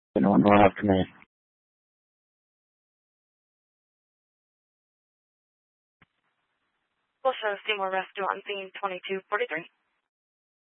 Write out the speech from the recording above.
Anyone will have to me. We'll show Seymour Restaurant scene 2243.